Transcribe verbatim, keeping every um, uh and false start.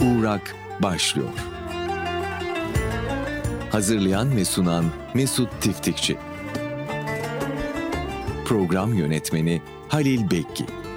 Uğrak başlıyor. Hazırlayan ve sunan Mesut Tiftikçi. Program yönetmeni Halil Bekki.